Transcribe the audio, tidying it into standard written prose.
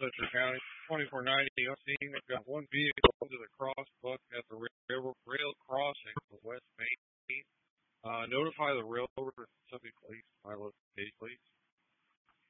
Dutcher County, 2490. I'm seeing they've got one vehicle to the cross buck at the rail crossing of West Main. Notify the railroad Pacific Police, my location, please.